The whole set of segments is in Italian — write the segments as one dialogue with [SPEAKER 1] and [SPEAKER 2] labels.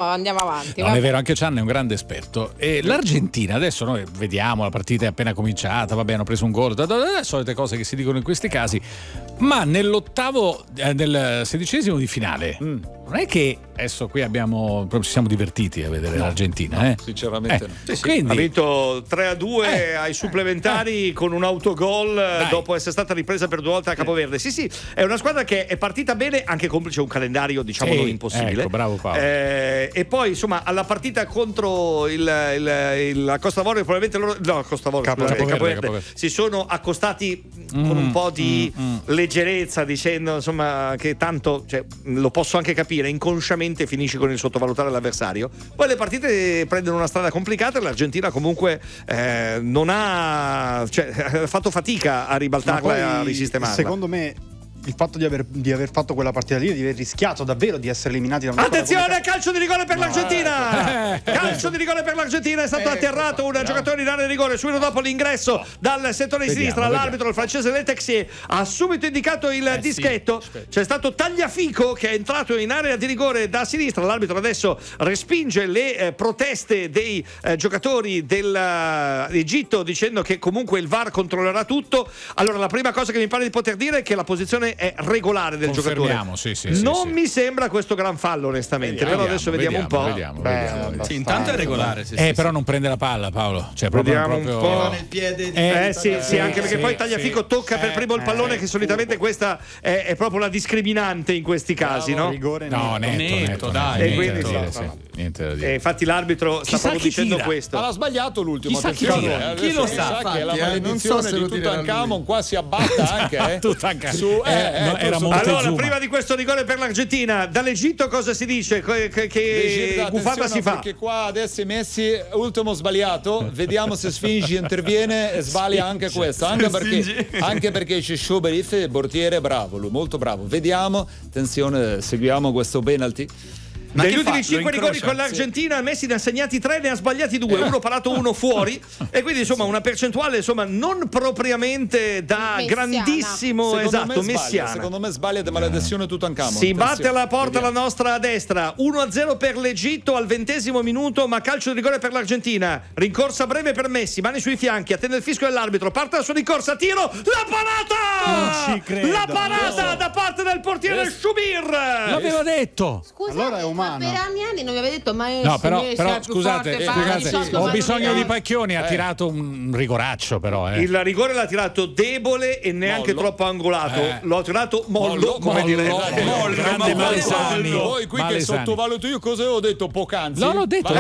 [SPEAKER 1] andiamo avanti.
[SPEAKER 2] Non è vero, anche Cian è un grande esperto. E l'Argentina, adesso noi vediamo, la partita è appena cominciata, vabbè, hanno preso un gol, solite cose che si dicono in questi casi, ma nell'ottavo, nel 16esimo di finale, non è che adesso qui ci siamo divertiti a vedere l'Argentina,
[SPEAKER 3] sinceramente no.
[SPEAKER 4] Sì,
[SPEAKER 2] quindi
[SPEAKER 4] ha vinto 3-2 ai supplementari con un autogol dopo essere stata ripresa per 2 volte a Capoverde. Sì, è una squadra che è partita bene, anche complice un calendario diciamo non impossibile.
[SPEAKER 2] Ecco, bravo Paolo.
[SPEAKER 4] E poi insomma alla partita contro la Costa d'Avorio probabilmente Capoverde si sono accostati con un po' di leggerezza, dicendo insomma che tanto, cioè, lo posso anche capire, inconsciamente finisci con il sottovalutare l'avversario. Poi le partite prendono una strada complicata e l'Argentina comunque non ha fatto fatica a ribaltarla e a risistemarla.
[SPEAKER 5] Secondo me il fatto di aver fatto quella partita lì, di aver rischiato davvero di essere eliminati da una
[SPEAKER 4] attenzione, calcio di rigore per l'Argentina. Calcio di rigore per l'Argentina, è stato atterrato un giocatore in area di rigore subito dopo l'ingresso dal settore di sinistra. L'arbitro, il francese Le Texier, ha subito indicato il dischetto. C'è stato Tagliafico che è entrato in area di rigore da sinistra. L'arbitro adesso respinge le proteste dei giocatori dell'Egitto dicendo che comunque il VAR controllerà tutto. Allora la prima cosa che mi pare di poter dire è che la posizione è regolare del giocatore. Non mi sembra questo gran fallo onestamente, però adesso vediamo un po'.
[SPEAKER 6] Sì, intanto è regolare.
[SPEAKER 2] Però non prende la palla, Paolo. Cioè,
[SPEAKER 4] vediamo
[SPEAKER 2] proprio
[SPEAKER 4] un po'.
[SPEAKER 6] Nel piede
[SPEAKER 4] Sì, anche perché poi Tagliafico tocca per primo il pallone, che solitamente questa è proprio la discriminante in questi casi, no?
[SPEAKER 5] Rigore
[SPEAKER 6] netto, dai.
[SPEAKER 4] E quindi
[SPEAKER 2] niente da dire.
[SPEAKER 4] infatti l'arbitro sta proprio dicendo questo.
[SPEAKER 3] Ma l'ha sbagliato l'ultimo.
[SPEAKER 6] Chi lo sa?
[SPEAKER 3] Che la
[SPEAKER 6] Non so
[SPEAKER 3] maledizione
[SPEAKER 6] se
[SPEAKER 3] di
[SPEAKER 6] lo dirà
[SPEAKER 3] Tutankhamon qua si abbatta anche.
[SPEAKER 2] Era
[SPEAKER 4] Allora, prima di questo rigore per l'Argentina, dall'Egitto cosa si dice? Che gufata si fa?
[SPEAKER 3] Perché qua adesso Messi, ultimo sbagliato, vediamo se Sfingi interviene e sbaglia anche questo, anche perché c'è Shoberif, portiere bravo, lui molto bravo. Vediamo, attenzione, seguiamo questo penalty.
[SPEAKER 4] Negli ultimi 5 rigori con l'Argentina, Messi ne ha segnati 3, ne ha sbagliati 2, uno parato, uno fuori, e quindi insomma una percentuale insomma non propriamente da
[SPEAKER 1] messiana.
[SPEAKER 4] Grandissimo, messiana.
[SPEAKER 3] Secondo me sbaglia di maledizione Tutankhamon.
[SPEAKER 4] Si batte alla porta la nostra destra, 1-0 per l'Egitto al 20° minuto, ma calcio di rigore per l'Argentina. Rincorsa breve per Messi, mani sui fianchi, attende il fischio dell'arbitro, parte la sua rincorsa, tiro, la parata!
[SPEAKER 5] Non ci credo.
[SPEAKER 4] La parata da parte del portiere Shubir!
[SPEAKER 2] L'avevo detto.
[SPEAKER 1] Scusa,
[SPEAKER 5] Allora è umano.
[SPEAKER 1] ma per anni non mi aveva detto mai.
[SPEAKER 2] No, però scusate, ho bisogno di Pacchioni, ha tirato un rigoraccio però.
[SPEAKER 4] Il rigore l'ha tirato debole e neanche troppo angolato. L'ho tirato mollo, come dire.
[SPEAKER 2] Grande Malesani.
[SPEAKER 3] Voi qui che sottovaluto io, cosa avevo detto poc'anzi?
[SPEAKER 2] No, l'ho detto.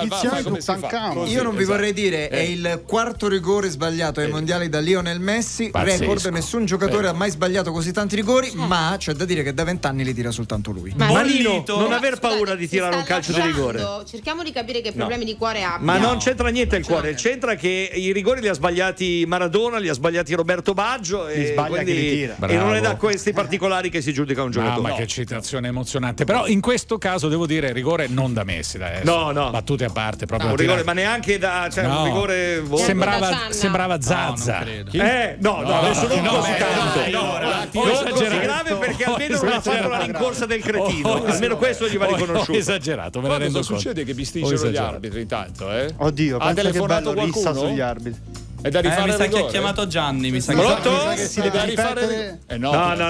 [SPEAKER 5] Io
[SPEAKER 6] non vi vorrei dire, è il quarto rigore sbagliato ai mondiali da Lionel Messi.
[SPEAKER 2] Pazzesco.
[SPEAKER 6] Record, nessun giocatore ha mai sbagliato così tanti rigori, ma c'è da dire che da 20 anni li tira soltanto lui.
[SPEAKER 4] Marino, non aver paura di tirare un calcio di rigore.
[SPEAKER 1] Cerchiamo di capire che problemi di cuore abbia.
[SPEAKER 4] Ma non c'entra niente il cuore, c'entra che i rigori li ha sbagliati Maradona, li ha sbagliati Roberto Baggio e non è da questi particolari che si giudica un giocatore.
[SPEAKER 2] Ma che citazione emozionante. Però in questo caso devo dire rigore non da Messi,
[SPEAKER 4] no.
[SPEAKER 2] Battute a parte, proprio
[SPEAKER 4] un rigore, ma neanche da un rigore
[SPEAKER 2] sembrava Zazza.
[SPEAKER 4] Adesso non così tanto. Non così grave, perché almeno non ha fatto la rincorsa del cretino. Almeno questo gli va riconosciuto.
[SPEAKER 2] Ho esagerato, me ne rendo conto.
[SPEAKER 3] Succede che bisticciano gli arbitri intanto,
[SPEAKER 5] Oddio,
[SPEAKER 3] ha telefonato
[SPEAKER 5] qualcuno sugli arbitri.
[SPEAKER 3] È da rifare
[SPEAKER 6] mi sa
[SPEAKER 3] rigore.
[SPEAKER 6] che ha chiamato Gianni, mi sa
[SPEAKER 5] che si deve
[SPEAKER 3] rifare.
[SPEAKER 4] No.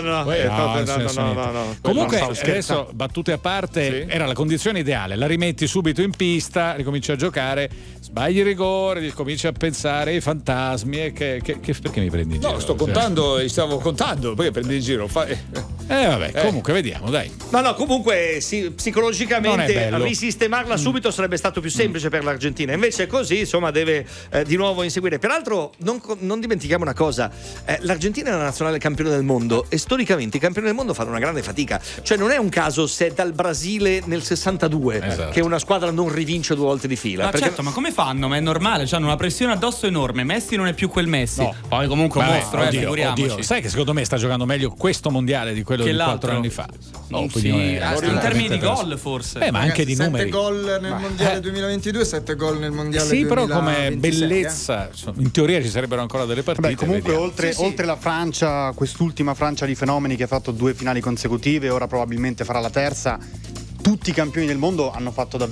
[SPEAKER 2] Comunque adesso battute a parte, era la condizione ideale, la rimetti subito in pista, ricominci a giocare, sbagli il rigore, cominci a pensare ai fantasmi e perché mi prendi in giro?
[SPEAKER 3] No, stavo contando, perché prendi in giro?
[SPEAKER 2] Comunque vediamo, dai.
[SPEAKER 4] No, comunque psicologicamente risistemarla subito sarebbe stato più semplice per l'Argentina. Invece così, insomma, deve di nuovo inseguire. Peraltro non dimentichiamo una cosa, l'Argentina è una nazionale campione del mondo e storicamente i campioni del mondo fanno una grande fatica. Cioè non è un caso se è dal Brasile nel 62 che una squadra non rivince 2 volte di fila.
[SPEAKER 7] Ma certo, ma come fanno? Ma è normale, hanno una pressione addosso enorme. Messi non è più quel Messi. Poi comunque un mostro, figuriamoci.
[SPEAKER 2] Oddio. Sai che secondo me sta giocando meglio questo mondiale di quello di 4 anni fa.
[SPEAKER 7] In termini di gol forse.
[SPEAKER 2] Ma anche di numeri.
[SPEAKER 6] 7 gol nel mondiale 2022, 7 gol nel mondiale 2026.
[SPEAKER 2] Sì, però come bellezza, in teoria ci sarebbero ancora delle partite.
[SPEAKER 5] Comunque oltre la Francia, quest'ultima Francia di fenomeni che ha fatto 2 finali consecutive, ora probabilmente farà la terza. Tutti i campioni del mondo hanno fatto davvero